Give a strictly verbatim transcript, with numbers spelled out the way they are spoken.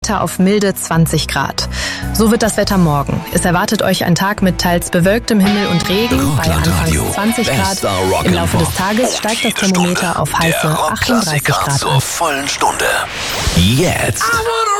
auf milde zwanzig Grad. So wird das Wetter morgen. Es erwartet euch ein Tag mit teils bewölktem Himmel und Regen bei anfangs zwanzig Grad. Im Laufe des Tages steigt das Thermometer auf heiße achtunddreißig Grad. Zur vollen Stunde. Jetzt